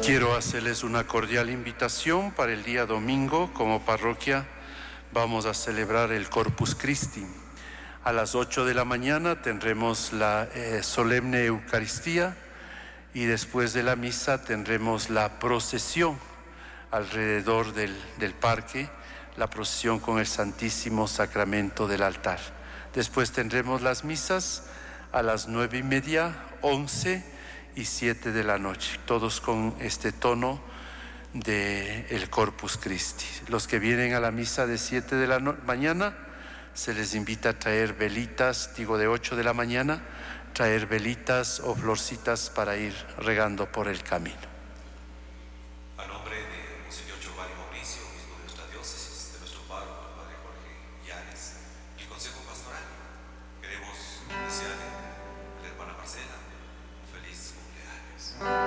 Quiero hacerles una cordial invitación para el día domingo. Como parroquia vamos a celebrar el Corpus Christi. A las 8 de la mañana tendremos la solemne Eucaristía y después de la misa tendremos la procesión alrededor del parque, la procesión con el Santísimo Sacramento del altar. Después tendremos las misas a las 9:30, 11 y 7 de la noche, todos con este tono del Corpus Christi. Los que vienen a la misa de 7 de la mañana, se les invita a traer velitas, de 8 de la mañana, traer velitas o florcitas para ir regando por el camino.